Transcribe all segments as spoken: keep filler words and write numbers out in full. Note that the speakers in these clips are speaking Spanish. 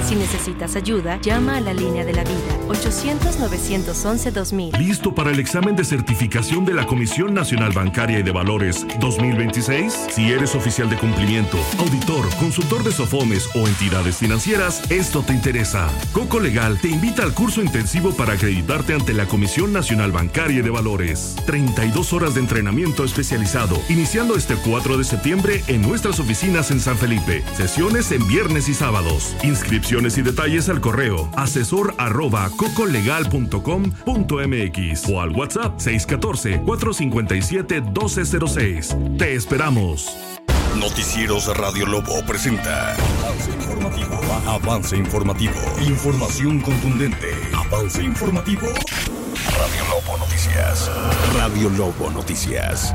Si necesitas ayuda, llama a la línea de la vida, ochocientos, novecientos once, dos mil. ¿Listo para el examen de certificación de la Comisión Nacional Bancaria y de Valores dos mil veintiséis? Si eres oficial de cumplimiento, auditor, consultor de SOFOMES o entidades financieras, esto te interesa. Coco Legal te invita al curso intensivo para acreditarte ante la Comisión Nacional Bancaria y de Valores. treinta y dos horas de entrenamiento especializado, iniciando este cuatro de septiembre en nuestras oficinas en San Felipe. Sesiones en viernes y sábados. Inscripciones y detalles al correo asesor arroba cocolegal punto com punto mx o al WhatsApp seis uno cuatro, cuatro cinco siete, uno dos cero seis. Te esperamos. Noticieros Radio Lobo presenta Avance Informativo. Avance Informativo. Información contundente. Avance Informativo. Radio Lobo Noticias. Radio Lobo Noticias.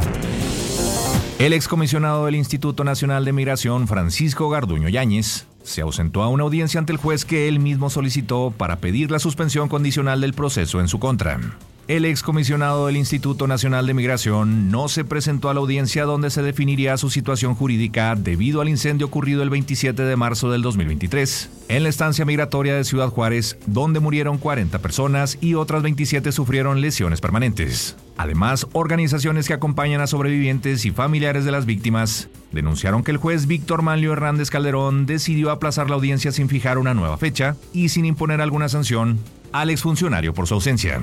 El excomisionado del Instituto Nacional de Migración, Francisco Garduño Yáñez, se ausentó a una audiencia ante el juez que él mismo solicitó para pedir la suspensión condicional del proceso en su contra. El excomisionado del Instituto Nacional de Migración no se presentó a la audiencia donde se definiría su situación jurídica debido al incendio ocurrido el veintisiete de marzo del dos mil veintitrés en la estancia migratoria de Ciudad Juárez, donde murieron cuarenta personas y otras veintisiete sufrieron lesiones permanentes. Además, organizaciones que acompañan a sobrevivientes y familiares de las víctimas denunciaron que el juez Víctor Manlio Hernández Calderón decidió aplazar la audiencia sin fijar una nueva fecha y sin imponer alguna sanción al exfuncionario por su ausencia.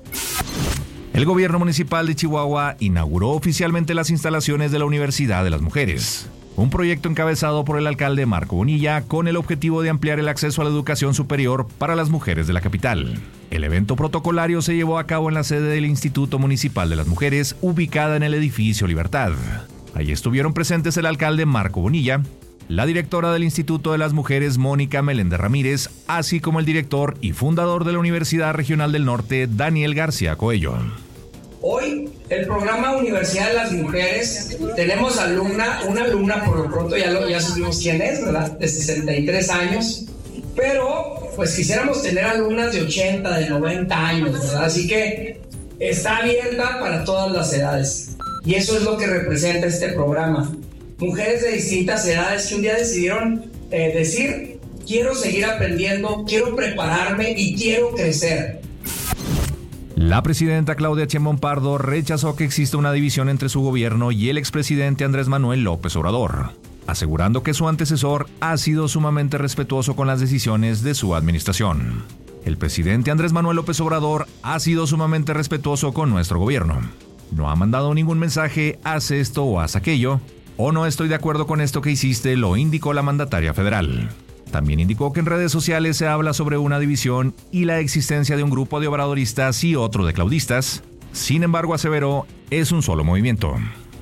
El gobierno municipal de Chihuahua inauguró oficialmente las instalaciones de la Universidad de las Mujeres, un proyecto encabezado por el alcalde Marco Bonilla con el objetivo de ampliar el acceso a la educación superior para las mujeres de la capital. El evento protocolario se llevó a cabo en la sede del Instituto Municipal de las Mujeres, ubicada en el edificio Libertad. Allí estuvieron presentes el alcalde Marco Bonilla, la directora del Instituto de las Mujeres, Mónica Meléndez Ramírez, así como el director y fundador de la Universidad Regional del Norte, Daniel García Coello. Hoy, el programa Universidad de las Mujeres, tenemos alumna, una alumna, por lo pronto ya, lo, ya supimos quién es, ¿verdad? De sesenta y tres años, pero pues quisiéramos tener alumnas de ochenta, de noventa años, ¿verdad? Así que está abierta para todas las edades. Y eso es lo que representa este programa. Mujeres de distintas edades que un día decidieron eh, decir, quiero seguir aprendiendo, quiero prepararme y quiero crecer. La presidenta Claudia Sheinbaum Pardo rechazó que exista una división entre su gobierno y el expresidente Andrés Manuel López Obrador, asegurando que su antecesor ha sido sumamente respetuoso con las decisiones de su administración. El presidente Andrés Manuel López Obrador ha sido sumamente respetuoso con nuestro gobierno. No ha mandado ningún mensaje, haz esto o haz aquello, o no estoy de acuerdo con esto que hiciste, lo indicó la mandataria federal. También indicó que en redes sociales se habla sobre una división y la existencia de un grupo de obradoristas y otro de claudistas. Sin embargo, aseveró, es un solo movimiento.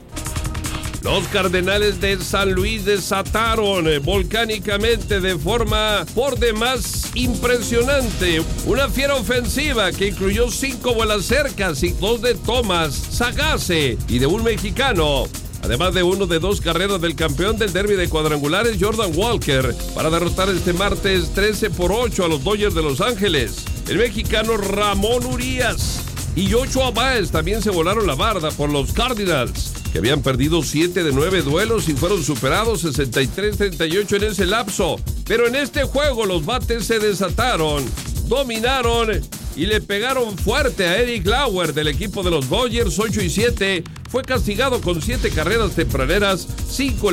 Los Cardenales de San Luis desataron volcánicamente de forma por demás impresionante. Una fiera ofensiva que incluyó cinco vuelas cercas y dos de Tomás Sagase y de un mexicano, además de uno de dos carreras del campeón del derbi de cuadrangulares, Jordan Walker, para derrotar este martes trece por ocho a los Dodgers de Los Ángeles. El mexicano Ramón Urias y Joshua Baez también se volaron la barda por los Cardinals, que habían perdido siete de nueve duelos y fueron superados sesenta y tres a treinta y ocho en ese lapso. Pero en este juego los bates se desataron, dominaron y le pegaron fuerte a Eric Lauer del equipo de los Dodgers, ocho y siete. Fue castigado con siete carreras tempraneras, cinco